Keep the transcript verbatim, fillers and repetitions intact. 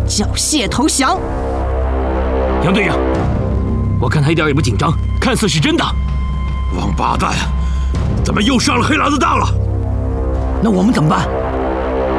缴械投降。 杨队长，我看他一点也不紧张，看似是真的。 王八蛋，怎么又上了黑狼的当了？ 那我们怎么办？